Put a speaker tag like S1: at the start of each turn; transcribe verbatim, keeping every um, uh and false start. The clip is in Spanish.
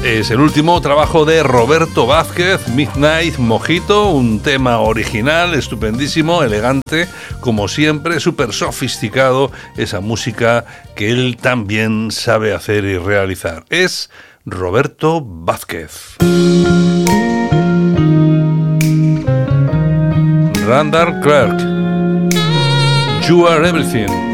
S1: es el último trabajo de Roberto Vázquez, Midnight Mojito, un tema original, estupendísimo, elegante, como siempre, súper sofisticado, esa música que él también sabe hacer y realizar. Es Roberto Vázquez. Randall Clark, You Are Everything.